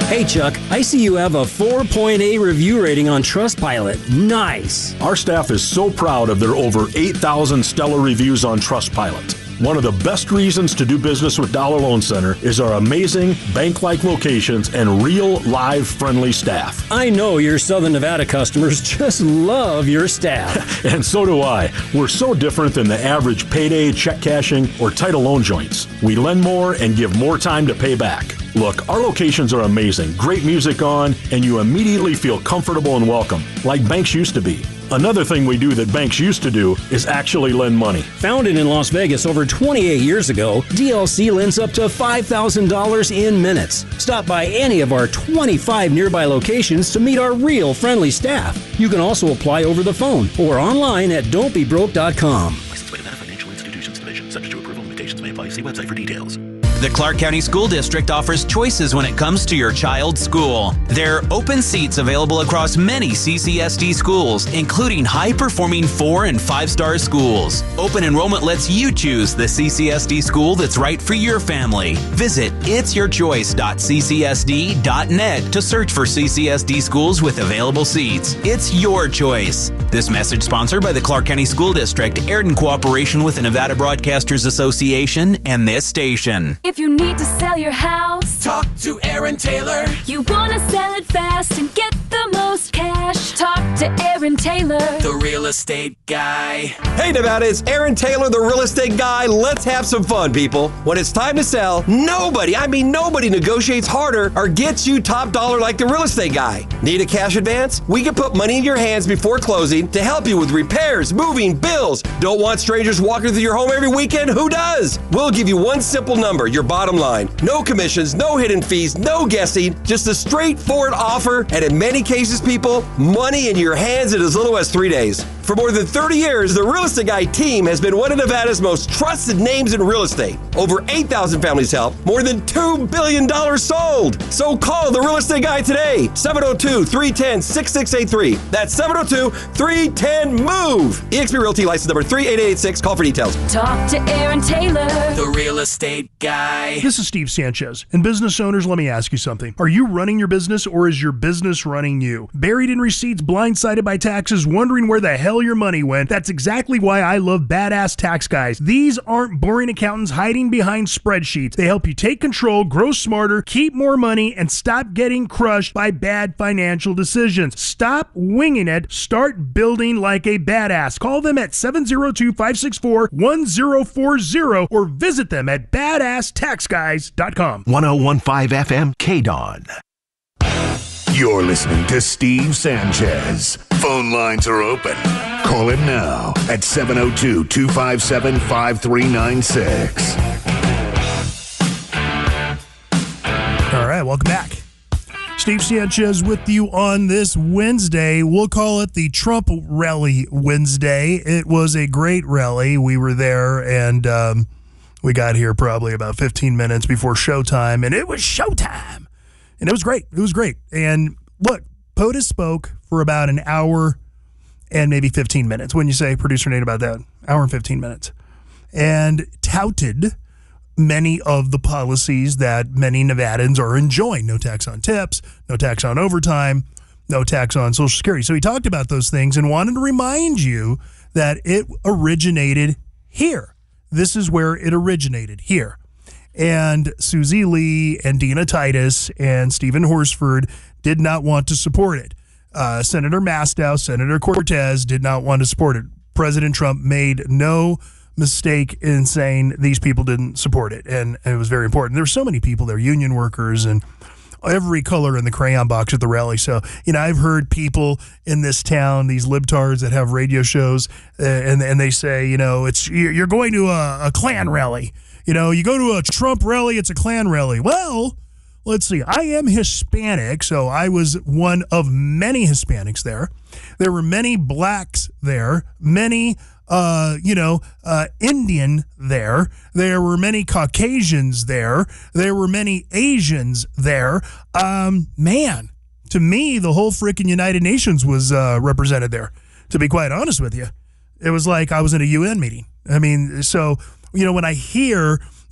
Hey Chuck, I see you have a 4.8 review rating on Trustpilot. Nice. Our staff is so proud of their over 8,000 stellar reviews on Trustpilot. One of the best reasons to do business with Dollar Loan Center is our amazing bank-like locations and real, live, friendly staff. I know your Southern Nevada customers just love your staff. And so do I. We're so different than the average payday, check cashing, or title loan joints. We lend more and give more time to pay back. Look, our locations are amazing, great music on, and you immediately feel comfortable and welcome, like banks used to be. Another thing we do that banks used to do is actually lend money. Founded in Las Vegas over 28 years ago, DLC lends up to $5,000 in minutes. Stop by any of our 25 nearby locations to meet our real friendly staff. You can also apply over the phone or online at don'tbebroke.com. Licensed by Nevada Financial Institutions Division. Subject to approval. Limitations may apply. See website for details. The Clark County School District offers choices when it comes to your child's school. There are open seats available across many CCSD schools, including high-performing 4- and 5-star schools. Open enrollment lets you choose the CCSD school that's right for your family. Visit itsyourchoice.ccsd.net to search for CCSD schools with available seats. It's your choice. This message sponsored by the Clark County School District, aired in cooperation with the Nevada Broadcasters Association and this station. If you need to sell your house, talk to Aaron Taylor. You want to sell it fast and get the most cash, talk to Aaron Taylor, the real estate guy. Hey Nevada, it's Aaron Taylor, the real estate guy. Let's have some fun, people. When it's time to sell, nobody negotiates harder or gets you top dollar like the real estate guy. Need a cash advance? We can put money in your hands before closing to help you with repairs, moving, bills. Don't want strangers walking through your home every weekend? Who does? We'll give you one simple number, your bottom line. No commissions, no hidden fees, no guessing, just a straightforward offer, and in many cases, people, money in your hands in as little as 3 days. For more than 30 years, the Real Estate Guy team has been one of Nevada's most trusted names in real estate. Over 8,000 families helped, more than $2 billion sold. So call the Real Estate Guy today, 702-310-6683. That's 702-310-MOVE. eXp Realty license number 38886. Call for details. talk to Aaron Taylor, The real estate guy. This is Steve Sanchez. And business owners, let me ask you something. Are you running your business or is your business running you? Buried in receipts, blindsided by taxes, wondering where the hell your money went? That's exactly why I love Badass Tax Guys. These aren't boring accountants hiding behind spreadsheets. They help you take control, grow smarter, keep more money, and stop getting crushed by bad financial decisions. Stop winging it. Start building like a badass. Call them at 702-564-1040 or visit them at badasstaxguys.com. 101.5 FM KDON. You're listening to Steve Sanchez. Phone lines are open. Call him now at 702-257-5396. All right, welcome back. Steve Sanchez with you on this Wednesday. We'll call it the Trump Rally Wednesday. It was a great rally. We were there, and we got here probably about 15 minutes before showtime, and it was showtime. And it was great. It was great. And look, POTUS spoke for about an hour and maybe 15 minutes. When you say, producer Nate, about that, hour and 15 minutes. And touted many of the policies that many Nevadans are enjoying. No tax on tips, no tax on overtime, no tax on Social Security. So he talked about those things and wanted to remind you that it originated here. This is where it originated, here. And Susie Lee and Dina Titus and Stephen Horsford did not want to support it. Senator Mastow, Senator Cortez did not want to support it. President Trump made no mistake in saying these people didn't support it. And it was very important. There were so many people there, union workers and every color in the crayon box at the rally. So, I've heard people in this town, these libtards that have radio shows, and they say, you're going to a Klan rally. You go to a Trump rally, it's a Klan rally. Well, let's see. I am Hispanic, so I was one of many Hispanics there. There were many blacks there, many, Indian there. There were many Caucasians there. There were many Asians there. Man, to me, the whole freaking United Nations was represented there, to be quite honest with you. It was like I was in a UN meeting. I mean, so, when I hear